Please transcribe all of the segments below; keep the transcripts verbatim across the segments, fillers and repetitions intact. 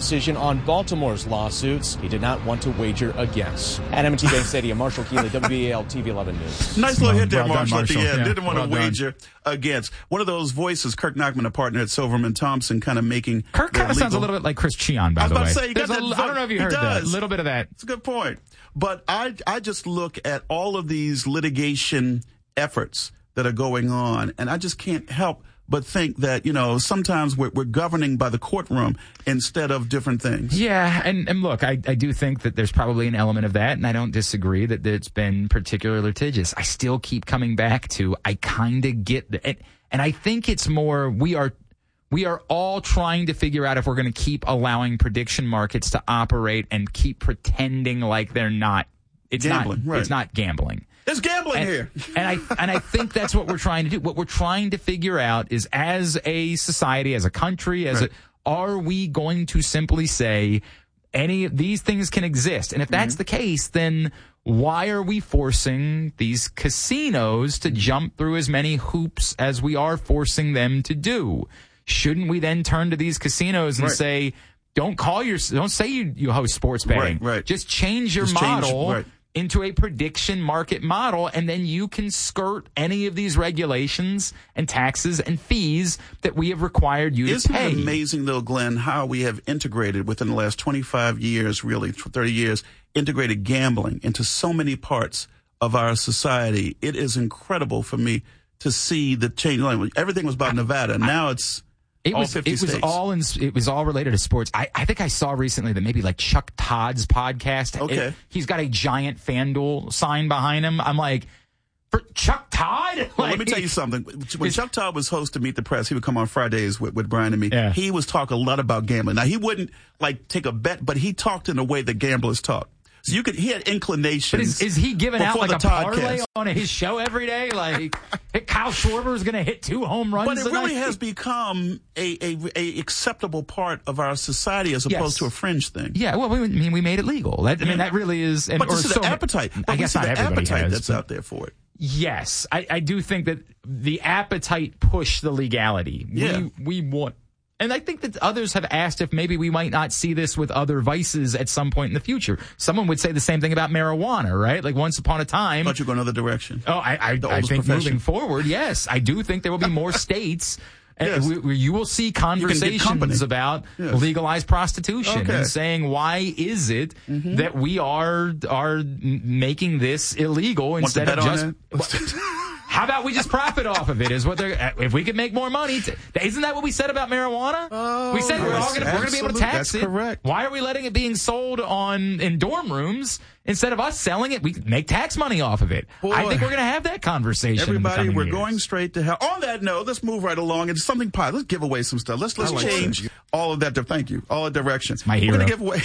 decision on Baltimore's lawsuits he did not want to wager against. At M and T Bank Stadium, Marshall Keeley, W B A L T V eleven News. Nice little hit there, well Marshall, done, Marshall. at the end. Yeah, Didn't want well to done. wager against. One of those voices, Kirk Nachman, a partner at Silverman Thompson, kind of making Kirk kind of sounds a little bit like Chris Cheon, by I was the about way. to say, you got There's that a, I don't know if you he heard that. A does. little bit of that. It's a good point. But I, I just look at all of these litigation efforts that are going on, and I just can't help but think that, you know, sometimes we're, we're governing by the courtroom instead of different things. Yeah, and, and look, I, I do think that there's probably an element of that, and I don't disagree that it's been particularly litigious. I still keep coming back to, I kind of get the, and, and I think it's more, we are we are all trying to figure out if we're going to keep allowing prediction markets to operate and keep pretending like they're not, it's Gambling, not, right. it's not gambling. There's gambling and, here. and I and I think that's what we're trying to do. What we're trying to figure out is, as a society, as a country, as right. a, are we going to simply say any of these things can exist? And if that's mm-hmm. the case, then why are we forcing these casinos to jump through as many hoops as we are forcing them to do? Shouldn't we then turn to these casinos and right. say, don't call your, don't say you, you host sports betting. Right, right. Just change your Just model. Change, right. into a prediction market model, and then you can skirt any of these regulations and taxes and fees that we have required you Isn't to pay. Isn't it amazing, though, Glenn, how we have integrated within the last twenty-five years, really, thirty years, integrated gambling into so many parts of our society? It is incredible for me to see the change. Everything was about Nevada, and now it's It all was fifty it was states. all in, it was all related to sports. I, I think I saw recently that maybe like Chuck Todd's podcast. Okay. it, he's got a giant FanDuel sign behind him. I'm like, for Chuck Todd? Well, Like, let me tell you something. When Chuck Todd was host to Meet the Press, he would come on Fridays with, with Brian and me. Yeah. He was talking a lot about gambling. Now, he wouldn't like take a bet, but he talked in a way that gamblers talk. So you could, he had inclinations. But is, is he giving out like a parlay Toddcast. on his show every day? Like, Kyle Schwarber is going to hit two home runs But it tonight? really has become a, a, a acceptable part of our society as opposed Yes. to a fringe thing. Yeah, well, we, I mean, we made it legal. That, I mean, that really is. And, But or this is so, the appetite. But I we guess see not the everybody appetite has, that's but- out there for it. Yes, I, I do think that the appetite pushed the legality. Yeah. We, we want, and I think that others have asked if maybe we might not see this with other vices at some point in the future. Someone would say the same thing about marijuana, right? Like once upon a time. I thought you go another direction. Oh, I, I, The I oldest think profession. moving forward, yes, I do think there will be more states. Yes. And we, we, you will see conversations company. about Yes. legalized prostitution Okay. and saying, why is it Mm-hmm. that we are are making this illegal Want to instead bet of on just that? how about we just profit off of it? Is what they're. If we could make more money, to, isn't that what we said about marijuana? Oh, we said we're yes, all going to we're going to be able to absolutely. tax That's it. correct. Why are we letting it being sold on in dorm rooms instead of us selling it? We make tax money off of it. Boy. I think we're going to have that conversation. Everybody, in the we're coming going years. straight to hell. On that note, let's move right along. It's something positive. Let's give away some stuff. Let's let's I like change that. all of that. To, thank you. All the directions. my We're hero. going to give away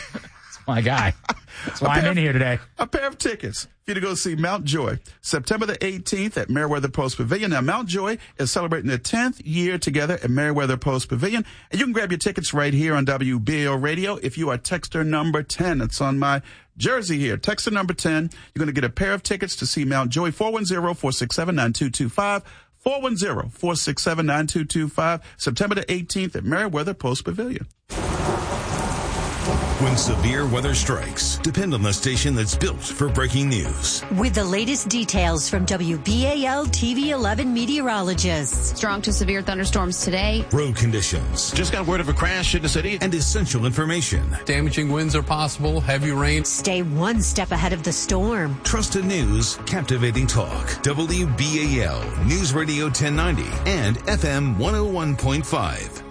My guy. That's why I'm in here today. a pair of tickets for you to go see Mount Joy, September the eighteenth at Meriwether Post Pavilion. Now, Mount Joy is celebrating their tenth year together at Meriwether Post Pavilion. And you can grab your tickets right here on W B A L Radio if you are texter number ten. It's on my jersey here. Texter number ten. You're going to get a pair of tickets to see Mount Joy. four one zero, four six seven, nine two two five. four one zero, four six seven, nine two two five. September the eighteenth at Meriwether Post Pavilion. When severe weather strikes, depend on the station that's built for breaking news. With the latest details from W B A L T V eleven meteorologists. Strong to severe thunderstorms today. Road conditions. Just got word of a crash in the city. And essential information. Damaging winds are possible, heavy rain. Stay one step ahead of the storm. Trusted news, captivating talk. W B A L News Radio ten ninety and F M one oh one point five.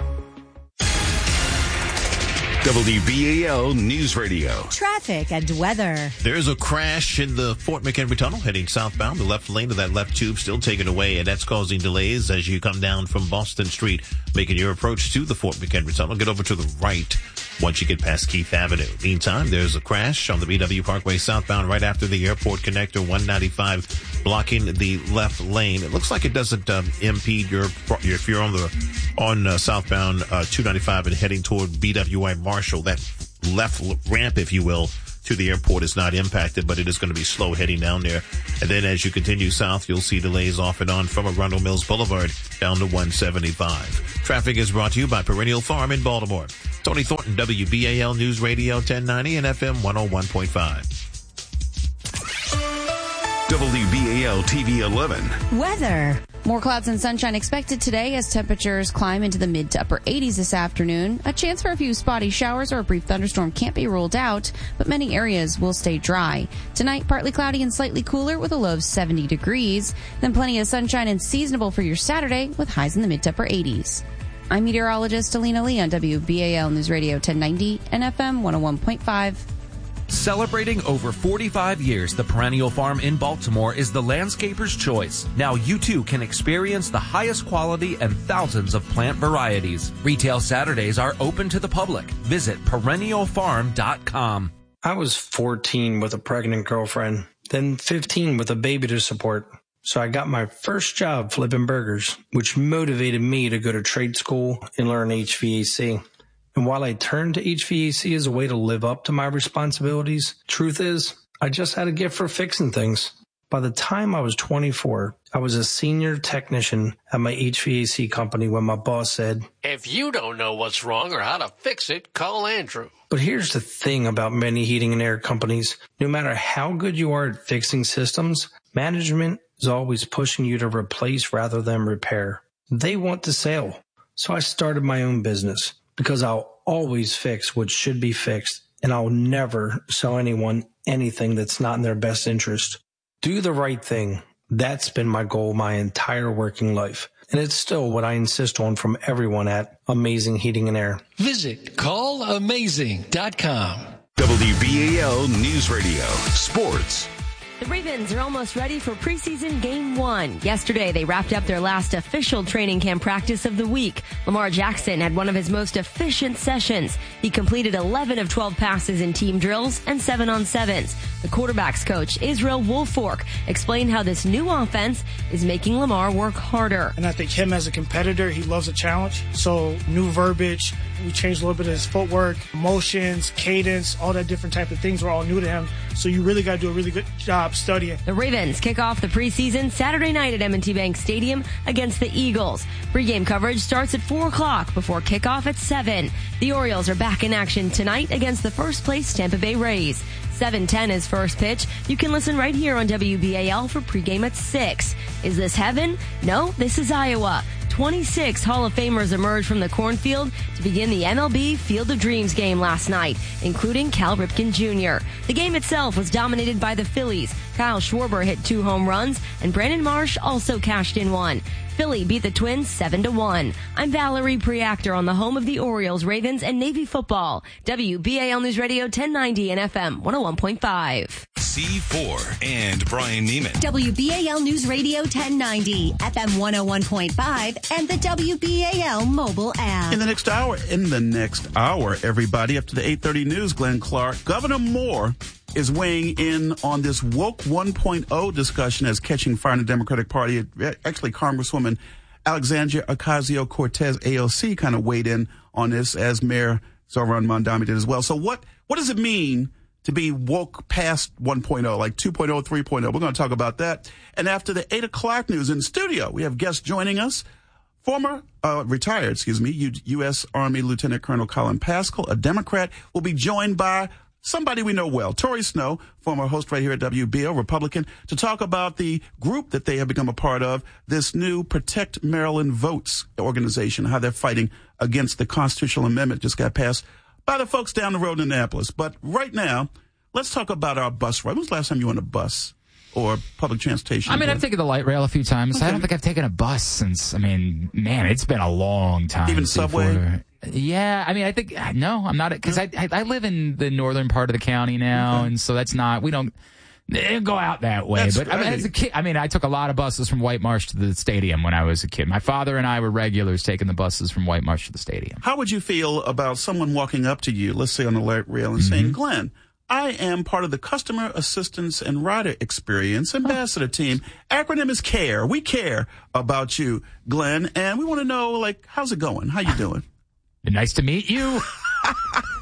W B A L News Radio. Traffic and weather. There's a crash in the Fort McHenry Tunnel heading southbound. The left lane of that left tube still taken away, and that's causing delays as you come down from Boston Street, making your approach to the Fort McHenry Tunnel. Get over to the right once you get past Keith Avenue. Meantime, there's a crash on the B W Parkway southbound right after the Airport Connector one ninety-five, blocking the left lane. It looks like it doesn't um, impede your, if you're on the on uh, southbound uh, two ninety-five and heading toward B W I Marshall, that left ramp, if you will, to the airport is not impacted, but it is going to be slow heading down there. And then as you continue south, you'll see delays off and on from Arundel Mills Boulevard down to one seventy-five. Traffic is brought to you by Perennial Farm in Baltimore. Tony Thornton, W B A L News Radio ten ninety and F M one oh one point five. W B A L T V eleven. Weather. More clouds and sunshine expected today as temperatures climb into the mid to upper eighties this afternoon. A chance for a few spotty showers or a brief thunderstorm can't be ruled out, but many areas will stay dry. Tonight, partly cloudy and slightly cooler with a low of seventy degrees. Then plenty of sunshine and seasonable for your Saturday with highs in the mid to upper eighties. I'm meteorologist Alina Lee on W B A L News Radio ten ninety and F M one oh one point five. Celebrating over forty-five years, the Perennial Farm in Baltimore is the landscaper's choice. Now you too can experience the highest quality and thousands of plant varieties. Retail Saturdays are open to the public. Visit perennial farm dot com. I was fourteen with a pregnant girlfriend, then fifteen with a baby to support. So I got my first job flipping burgers, which motivated me to go to trade school and learn H V A C. And while I turned to H V A C as a way to live up to my responsibilities, truth is, I just had a gift for fixing things. By the time I was twenty-four, I was a senior technician at my H V A C company when my boss said, "If you don't know what's wrong or how to fix it, call Andrew." But here's the thing about many heating and air companies. No matter how good you are at fixing systems, management is always pushing you to replace rather than repair. They want the sale. So I started my own business. Because I'll always fix what should be fixed, and I'll never sell anyone anything that's not in their best interest. Do the right thing. That's been my goal my entire working life. And it's still what I insist on from everyone at Amazing Heating and Air. Visit call amazing dot com. W B A L News Radio Sports. The Ravens are almost ready for preseason game one. Yesterday, they wrapped up their last official training camp practice of the week. Lamar Jackson had one of his most efficient sessions. He completed eleven of twelve passes in team drills and seven on sevens. The quarterback's coach, Israel Woolfork, explained how this new offense is making Lamar work harder. And I think him as a competitor, he loves a challenge. So new verbiage, we changed a little bit of his footwork, motions, cadence, all that different type of things were all new to him. So you really got to do a really good job studying. The Ravens kick off the preseason Saturday night at M and T Bank Stadium against the Eagles. Pre-game coverage starts at four o'clock before kickoff at seven. The Orioles are back in action tonight against the first-place Tampa Bay Rays. seven ten is first pitch. You can listen right here on W B A L for pregame at six. Is this heaven? No, this is Iowa. twenty-six Hall of Famers emerged from the cornfield to begin the M L B Field of Dreams game last night, including Cal Ripken Junior The game itself was dominated by the Phillies. Kyle Schwarber hit two home runs, and Brandon Marsh also cashed in one. Philly beat the Twins seven to one. I'm Valerie Preactor on the home of the Orioles, Ravens, and Navy football. W B A L News Radio ten ninety and F M one oh one point five. C four and Brian Neiman. W B A L News Radio ten ninety, F M one oh one point five, and the W B A L mobile app. In the next hour, in the next hour, everybody, up to the eight thirty news, Glenn Clark. Governor Moore is weighing in on this woke one point oh discussion as catching fire in the Democratic Party. Actually, Congresswoman Alexandria Ocasio-Cortez, A O C, kind of weighed in on this, as Mayor Zohran Mamdani did as well. So what, what does it mean to be woke past one point oh, like two point oh, three point oh? We're going to talk about that. And after the eight o'clock news in the studio, we have guests joining us. Former, uh, retired, excuse me, U- U.S. Army Lieutenant Colonel Colin Pascal, a Democrat, will be joined by somebody we know well, Tori Snow, former host right here at W B O, Republican, to talk about the group that they have become a part of, this new Protect Maryland Votes organization, how they're fighting against the constitutional amendment just got passed by the folks down the road in Annapolis. But right now, let's talk about our bus ride. When was the last time you were on a bus or public transportation? I mean, I've taken the light rail a few times. Okay. I don't think I've taken a bus since, I mean, man, it's been a long time. Even subway? Before. Yeah, I mean, I think, no, I'm not, because I, I I live in the northern part of the county now, okay. And so that's not, we don't, they don't go out that way. That's but right. I mean, as a kid, I mean, I took a lot of buses from White Marsh to the stadium when I was a kid. My father and I were regulars taking the buses from White Marsh to the stadium. How would you feel about someone walking up to you, let's say on the light rail, and mm-hmm. saying, Glenn, I am part of the Customer Assistance and Rider Experience Ambassador team. Acronym is CARE. We care about you, Glenn, and we want to know, like, how's it going? How you doing? Nice to meet you.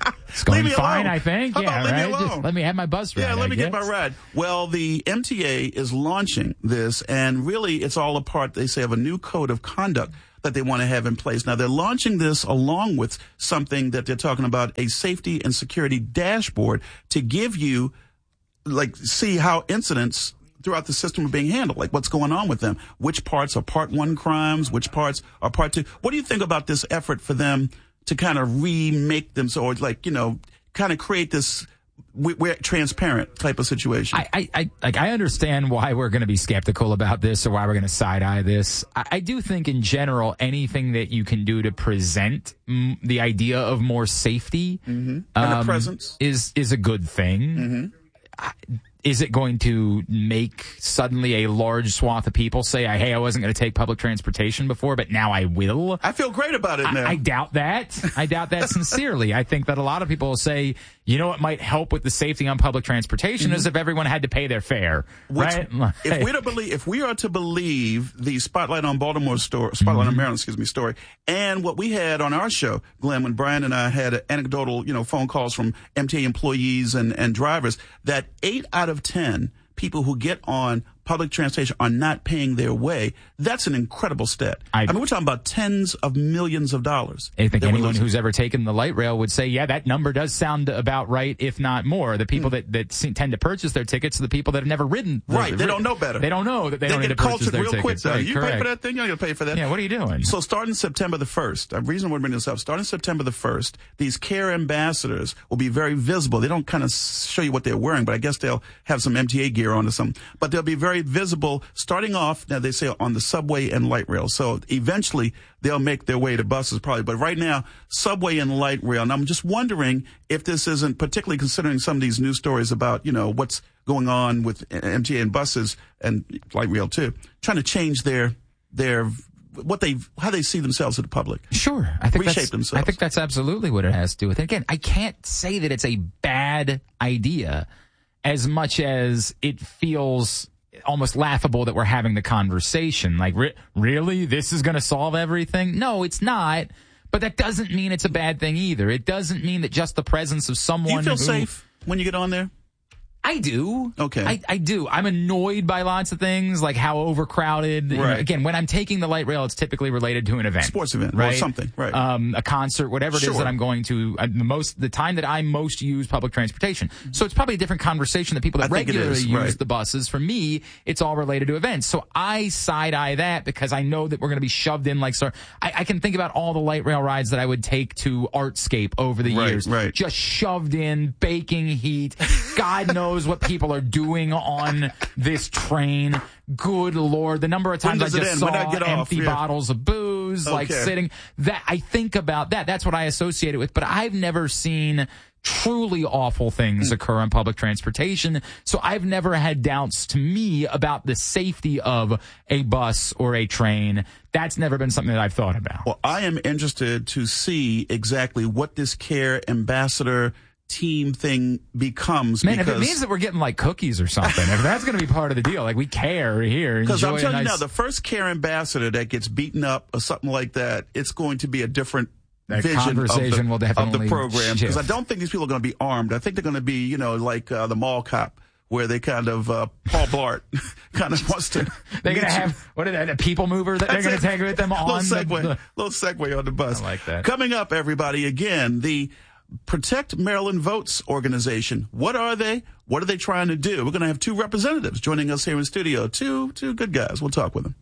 going leave me fine, alone. I think. How yeah, about right? leave me alone? Just let me have my bus ride. Yeah, let I me guess. get my ride. Well, the M T A is launching this, and really it's all a part, they say, of a new code of conduct that they want to have in place. Now, they're launching this along with something that they're talking about, a safety and security dashboard to give you, like, see how incidents throughout the system are being handled, like what's going on with them, which parts are part one crimes, which parts are part two. What do you think about this effort for them to kind of remake them, so, or like, you know, kind of create this we're transparent type of situation? I, I, I like I understand why we're going to be skeptical about this or why we're going to side eye this. I, I do think in general, anything that you can do to present mm, the idea of more safety mm-hmm. um, and a presence is is a good thing. Mm-hmm. I, Is it going to make suddenly a large swath of people say, hey, I wasn't going to take public transportation before, but now I will? I feel great about it now. I, I doubt that. I doubt that sincerely. I think that a lot of people will say, you know what might help with the safety on public transportation mm-hmm. is if everyone had to pay their fare, Which, right? If we to believe, if we are to believe the Spotlight on Baltimore story, Spotlight mm-hmm. on Maryland, excuse me, story, and what we had on our show, Glenn, when Brian and I had anecdotal, you know, phone calls from M T A employees and, and drivers, that eight out of ten people who get on public transportation are not paying their way. That's an incredible stat. I, I mean, we're talking about tens of millions of dollars. I think anyone who's ever taken the light rail would say, yeah, that number does sound about right, if not more. The people mm. that, that seem, tend to purchase their tickets are the people that have never ridden. The, right. They don't know better. They don't know that they, they don't get need to purchase their real tickets. Quick, right, you correct. pay for that thing, you're going to pay for that. Yeah, what are you doing? So starting September the first, the reason we're bringing this up, starting September the first, these care ambassadors will be very visible. They don't kind of show you what they're wearing, but I guess they'll have some M T A gear on or something. But they'll be very visible starting off, now they say, on the subway and light rail. So eventually they'll make their way to buses probably. But right now, subway and light rail. And I'm just wondering if this isn't, particularly considering some of these news stories about, you know, what's going on with M T A and buses and light rail too, trying to change their, their, what they, how they see themselves to the public. Sure. I think reshape that's, themselves. I think that's absolutely what it has to do with it. Again, I can't say that it's a bad idea as much as it feels almost laughable that we're having the conversation. Like, re- really? This is going to solve everything? No, it's not. But that doesn't mean it's a bad thing either. It doesn't mean that just the presence of someone. Do you feel who, safe when you get on there? I do. Okay. I, I do. I'm annoyed by lots of things, like how overcrowded. Right. You know, again, when I'm taking the light rail, it's typically related to an event. Sports event, right? Or something, right. Um, a concert, whatever it sure. is that I'm going to, uh, the most, the time that I most use public transportation. So it's probably a different conversation than people that regularly use right. the buses. For me, it's all related to events. So I side-eye that because I know that we're going to be shoved in like, so I, I can think about all the light rail rides that I would take to Artscape over the right, years. Right. Just shoved in, baking heat. God knows what people are doing. doing on this train. Good Lord. The number of times I just saw I empty yeah. bottles of booze, okay. like sitting. That I think about that. That's what I associate it with. But I've never seen truly awful things occur on public transportation. So I've never had doubts to me about the safety of a bus or a train. That's never been something that I've thought about. Well, I am interested to see exactly what this care ambassador team thing becomes. Man, if it means that we're getting like cookies or something, if that's going to be part of the deal, like we care here. Because I'm telling nice... you now, the first care ambassador that gets beaten up or something like that, it's going to be a different that vision conversation of the, will definitely of the program. Because I shift. don't think these people are going to be armed. I think they're going to be, you know, like uh, the mall cop, where they kind of, uh, Paul Blart kind of wants to. They're going to have, what is that, a people mover that That's they're going to take with them on little segue, the, the... little segue on the bus. I like that. Coming up, everybody, again, the Protect Maryland Votes organization. What are they? What are they trying to do? We're going to have two representatives joining us here in studio. Two, two good guys. We'll talk with them.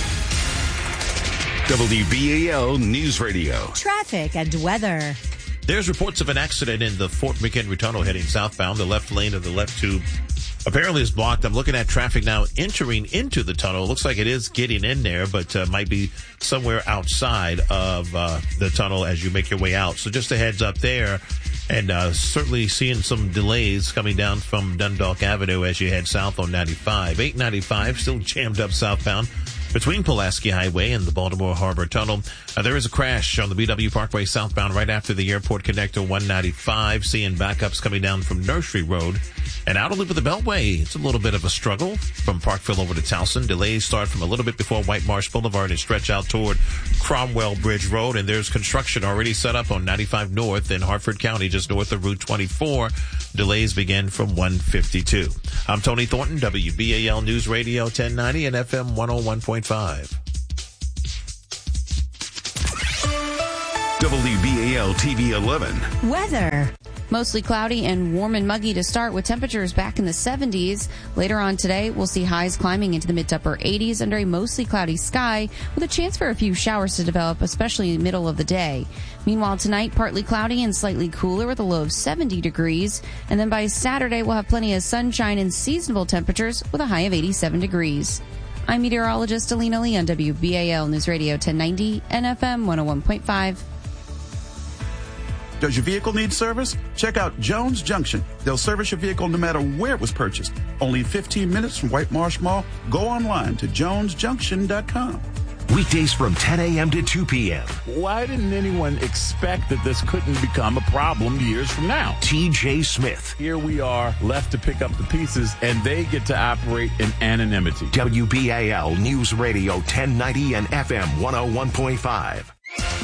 W B A L News Radio. Traffic and weather. There's reports of an accident in the Fort McHenry Tunnel heading southbound. The left lane of the left tube apparently is blocked. I'm looking at traffic now entering into the tunnel. It looks like it is getting in there, but uh, might be somewhere outside of uh, the tunnel as you make your way out. So just a heads up there. And uh, certainly seeing some delays coming down from Dundalk Avenue as you head south on ninety-five. eight ninety-five still jammed up southbound. Between Pulaski Highway and the Baltimore Harbor Tunnel, uh, there is a crash on the B W Parkway southbound right after the Airport Connector one ninety-five. Seeing backups coming down from Nursery Road. And outer loop of the Beltway, it's a little bit of a struggle from Parkville over to Towson. Delays start from a little bit before White Marsh Boulevard and stretch out toward Cromwell Bridge Road. And there's construction already set up on ninety-five North in Hartford County, just north of Route twenty-four. Delays begin from one fifty-two. I'm Tony Thornton, W B A L News Radio ten ninety and F M one oh one point five. W B A L T V eleven. Weather. Mostly cloudy and warm and muggy to start with temperatures back in the seventies. Later on today, we'll see highs climbing into the mid to upper eighties under a mostly cloudy sky with a chance for a few showers to develop, especially in the middle of the day. Meanwhile, tonight, partly cloudy and slightly cooler with a low of seventy degrees. And then by Saturday, we'll have plenty of sunshine and seasonable temperatures with a high of eighty-seven degrees. I'm meteorologist Alina Lee on W B A L News Radio ten ninety and F M one oh one point five. Does your vehicle need service? Check out Jones Junction. They'll service your vehicle no matter where it was purchased. Only fifteen minutes from White Marsh Mall. Go online to jones junction dot com. Weekdays from ten a.m. to two p.m. Why didn't anyone expect that this couldn't become a problem years from now? T J Smith. Here we are, left to pick up the pieces, and they get to operate in anonymity. W B A L News Radio ten ninety and F M one oh one point five.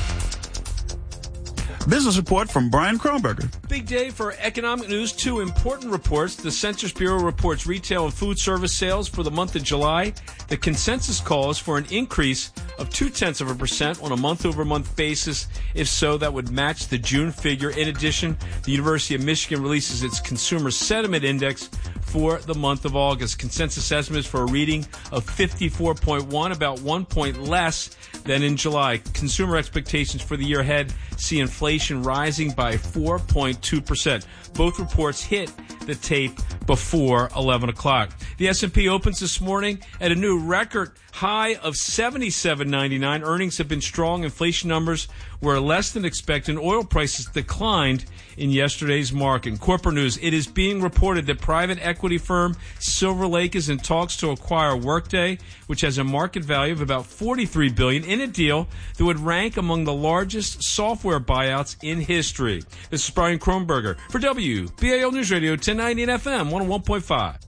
Business report from Brian Kronberger. Big day for economic news. Two important reports. The Census Bureau reports retail and food service sales for the month of July. The consensus calls for an increase of two-tenths of a percent on a month-over-month basis. If so, that would match the June figure. In addition, the University of Michigan releases its Consumer Sentiment Index for the month of August. Consensus estimates for a reading of fifty-four point one, about one point less than in July. Consumer expectations for the year ahead see inflation rising by four point two percent. Both reports hit the tape before eleven o'clock. The S and P opens this morning at a new record high of seventy-seven ninety-nine. Earnings have been strong. Inflation numbers were less than expected. Oil prices declined in yesterday's market. Corporate news, it is being reported that private equity firm Silver Lake is in talks to acquire Workday, which has a market value of about forty-three billion dollars in a deal that would rank among the largest software buyouts in history. This is Brian Kronberger for W B A L News Radio ten ninety and F M one oh one point five.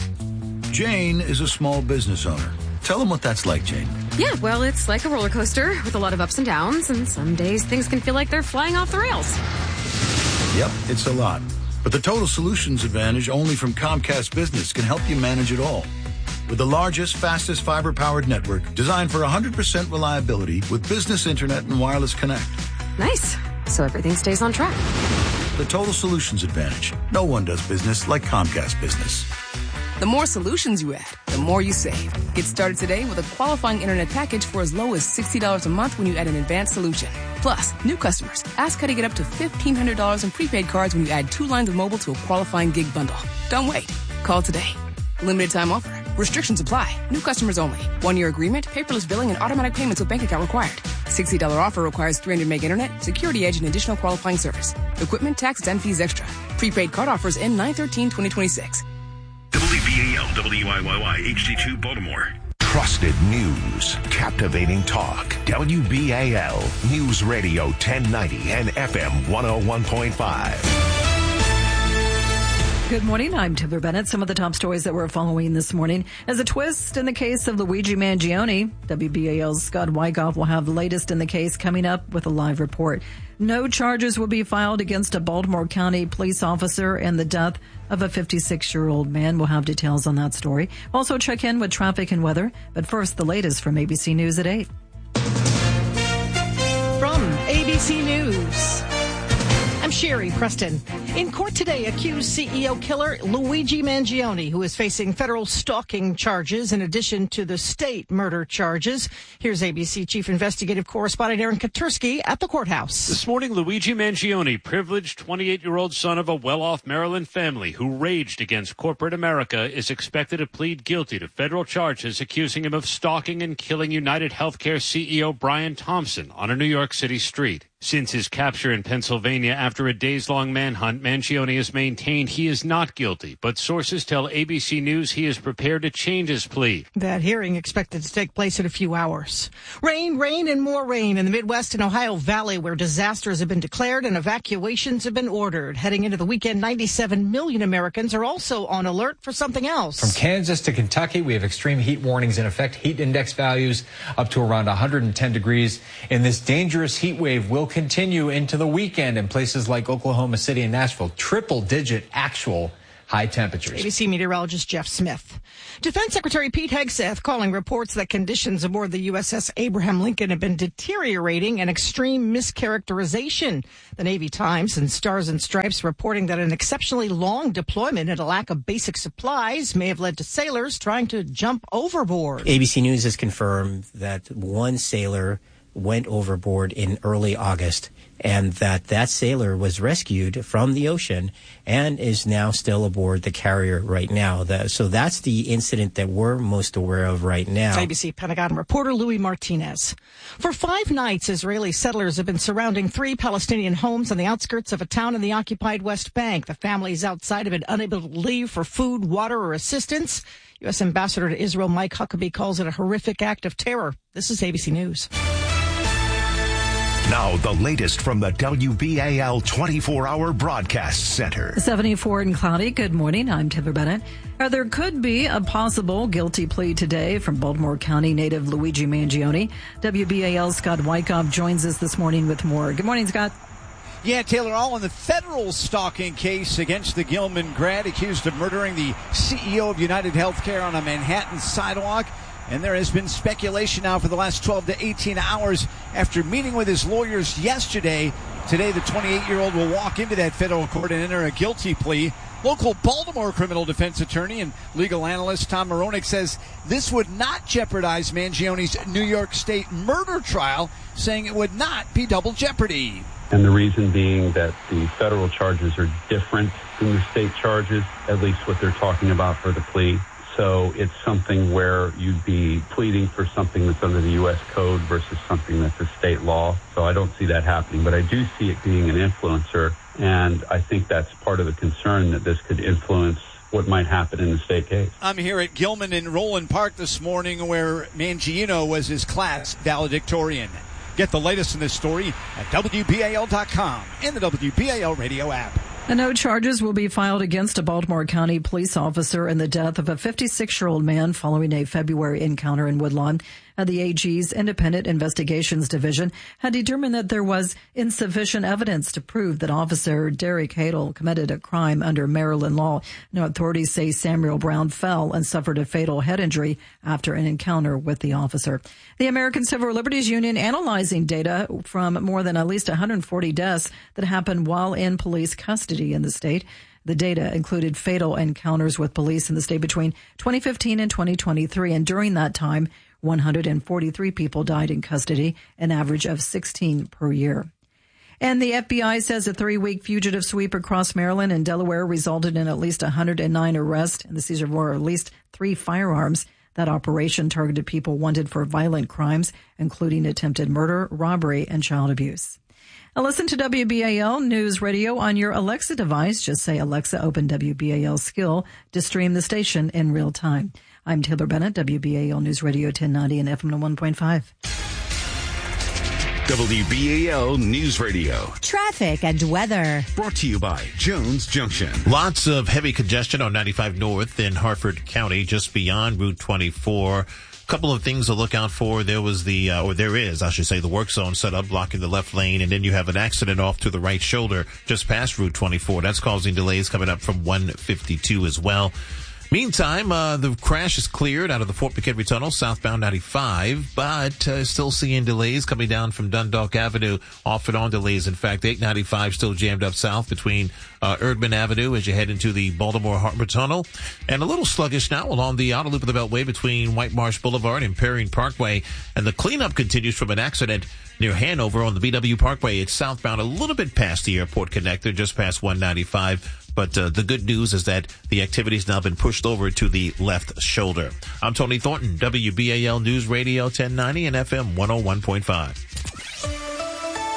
Jane is a small business owner. Tell them what that's like, Jane. Yeah, well, it's like a roller coaster with a lot of ups and downs, and some days things can feel like they're flying off the rails. Yep, it's a lot. But the Total Solutions Advantage only from Comcast Business can help you manage it all. With the largest, fastest fiber-powered network designed for one hundred percent reliability with business internet and wireless connect. Nice. So everything stays on track. The Total Solutions Advantage. No one does business like Comcast Business. The more solutions you add, the more you save. Get started today with a qualifying internet package for as low as sixty dollars a month when you add an advanced solution. Plus, new customers, ask how to get up to fifteen hundred dollars in prepaid cards when you add two lines of mobile to a qualifying gig bundle. Don't wait. Call today. Limited time offer. Restrictions apply. New customers only. One-year agreement, paperless billing, and automatic payments with bank account required. sixty dollars offer requires three hundred meg internet, security edge, and additional qualifying service. Equipment, tax, and fees extra. Prepaid card offers end nine thirteen twenty twenty-six. W B A L W I Y Y H D two Baltimore. Trusted news, captivating talk. W B A L News Radio ten ninety and F M one oh one point five. Good morning. I'm Taylor Bennett. Some of the top stories that we're following this morning. As a twist in the case of Luigi Mangione, W B A L's Scott Wyckoff will have the latest in the case coming up with a live report. No charges will be filed against a Baltimore County police officer and the death of a fifty-six-year-old man. We'll have details on that story. Also check in with traffic and weather. But first, the latest from A B C News at eight. From A B C News, I'm Sherry Preston. In court today, accused C E O killer Luigi Mangione, who is facing federal stalking charges in addition to the state murder charges. Here's A B C Chief Investigative Correspondent Aaron Katursky at the courthouse. This morning, Luigi Mangione, privileged twenty-eight-year-old son of a well-off Maryland family who raged against corporate America, is expected to plead guilty to federal charges accusing him of stalking and killing United Healthcare C E O Brian Thompson on a New York City street. Since his capture in Pennsylvania after a days-long manhunt, Mangione has maintained he is not guilty, but sources tell A B C News he is prepared to change his plea. That hearing expected to take place in a few hours. Rain, rain, and more rain in the Midwest and Ohio Valley, where disasters have been declared and evacuations have been ordered. Heading into the weekend, ninety-seven million Americans are also on alert for something else. From Kansas to Kentucky, we have extreme heat warnings in effect. Heat index values up to around one hundred ten degrees. And this dangerous heat wave will continue into the weekend in places like Oklahoma City and Nashville. Triple-digit actual high temperatures. A B C meteorologist Jeff Smith. Defense Secretary Pete Hegseth calling reports that conditions aboard the U S S Abraham Lincoln have been deteriorating and extreme mischaracterization. The Navy Times and Stars and Stripes reporting that an exceptionally long deployment and a lack of basic supplies may have led to sailors trying to jump overboard. A B C News has confirmed that one sailor went overboard in early August, and that that sailor was rescued from the ocean and is now still aboard the carrier right now. That, so that's the incident that we're most aware of right now. A B C Pentagon reporter Louis Martinez. For five nights, Israeli settlers have been surrounding three Palestinian homes on the outskirts of a town in the occupied West Bank. The families outside have been unable to leave for food, water, or assistance. U S Ambassador to Israel Mike Huckabee calls it a horrific act of terror. This is A B C News. Now, the latest from the W B A L twenty-four hour Broadcast Center. seventy-four and cloudy. Good morning. I'm Tiver Bennett. Uh, there could be a possible guilty plea today from Baltimore County native Luigi Mangione. W B A L's Scott Wyckoff joins us this morning with more. Good morning, Scott. Yeah, Taylor, all in the federal stalking case against the Gilman grad accused of murdering the C E O of United Healthcare on a Manhattan sidewalk. And there has been speculation now for the last twelve to eighteen hours after meeting with his lawyers yesterday. Today, the twenty-eight-year-old will walk into that federal court and enter a guilty plea. Local Baltimore criminal defense attorney and legal analyst Tom Moronic says this would not jeopardize Mangione's New York State murder trial, saying it would not be double jeopardy. And the reason being that the federal charges are different than the state charges, at least what they're talking about for the plea. So it's something where you'd be pleading for something that's under the U S code versus something that's a state law. So I don't see that happening, but I do see it being an influencer. And I think that's part of the concern that this could influence what might happen in the state case. I'm here at Gilman in Roland Park this morning where Mangino was his class valedictorian. Get the latest in this story at W B A L dot com and the W B A L radio app. And no charges will be filed against a Baltimore County police officer in the death of a fifty-six-year-old man following a February encounter in Woodlawn. And the A G's Independent Investigations Division had determined that there was insufficient evidence to prove that Officer Derek Hadel committed a crime under Maryland law. Now, authorities say Samuel Brown fell and suffered a fatal head injury after an encounter with the officer. The American Civil Liberties Union analyzing data from more than at least one hundred forty deaths that happened while in police custody in the state. The data included fatal encounters with police in the state between twenty fifteen and twenty twenty-three, and during that time, one hundred forty-three people died in custody, an average of sixteen per year. And the F B I says a three-week fugitive sweep across Maryland and Delaware resulted in at least one hundred nine arrests and the seizure of at least three firearms. That operation targeted people wanted for violent crimes, including attempted murder, robbery, and child abuse. Now listen to W B A L News Radio on your Alexa device. Just say, Alexa, open W B A L skill to stream the station in real time. I'm Taylor Bennett, W B A L News Radio ten ninety and F M one oh one point five. W B A L News Radio. Traffic and weather. Brought to you by Jones Junction. Lots of heavy congestion on ninety-five North in Harford County, just beyond Route twenty-four. Couple of things to look out for. There was the, uh, or there is, I should say, the work zone set up blocking the left lane, and then you have an accident off to the right shoulder just past Route twenty-four. That's causing delays coming up from one fifty-two as well. Meantime, uh, the crash is cleared out of the Fort McHenry Tunnel, southbound ninety-five, but uh, still seeing delays coming down from Dundalk Avenue, off and on delays. In fact, eight ninety-five still jammed up south between uh, Erdman Avenue as you head into the Baltimore Harbor Tunnel, and a little sluggish now along the outer loop of the Beltway between White Marsh Boulevard and Perrine Parkway. And the cleanup continues from an accident near Hanover on the B W Parkway. It's southbound a little bit past the airport connector, just past one ninety-five. But uh, the good news is that the activity's now been pushed over to the left shoulder. I'm Tony Thornton, W B A L News Radio ten ninety and F M one oh one point five.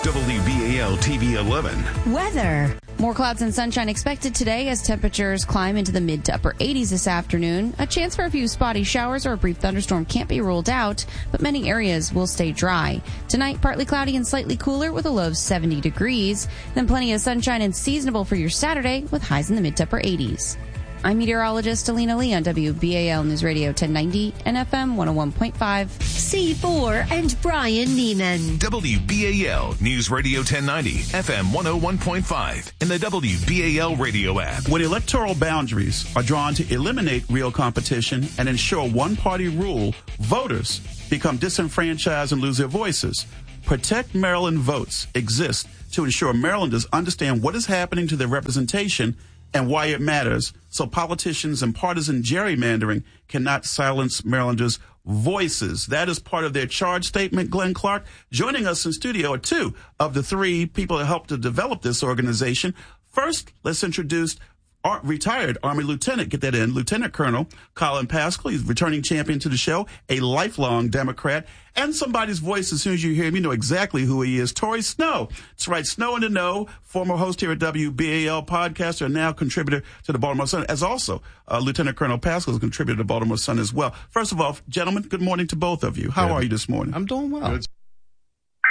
W B A L T V eleven. Weather. More clouds and sunshine expected today as temperatures climb into the mid to upper eighties this afternoon. A chance for a few spotty showers or a brief thunderstorm can't be ruled out, but many areas will stay dry. Tonight, partly cloudy and slightly cooler with a low of seventy degrees. Then plenty of sunshine and seasonable for your Saturday with highs in the mid to upper eighties. I'm meteorologist Alina Lee on W B A L News Radio ten ninety and F M one oh one point five. C four and Brian Neiman. W B A L News Radio ten ninety, F M one oh one point five, and the W B A L radio app. When electoral boundaries are drawn to eliminate real competition and ensure one-party rule, voters become disenfranchised and lose their voices. Protect Maryland Votes exists to ensure Marylanders understand what is happening to their representation and why it matters, so politicians and partisan gerrymandering cannot silence Marylanders' voices. That is part of their charge statement. Glenn Clark joining us in studio are two of the three people that helped to develop this organization. First, let's introduce our retired Army Lieutenant, get that in, Lieutenant Colonel Colin Paschal. He's returning champion to the show, a lifelong Democrat, and somebody's voice, as soon as you hear him, you know exactly who he is. Tori Snow. That's right, Snow in the Know, former host here at W B A L, podcaster, and now contributor to the Baltimore Sun, as also uh, Lieutenant Colonel Paschal is a contributor to the Baltimore Sun as well. First of all, gentlemen, good morning to both of you. How Good. are you this morning? I'm doing well. Good.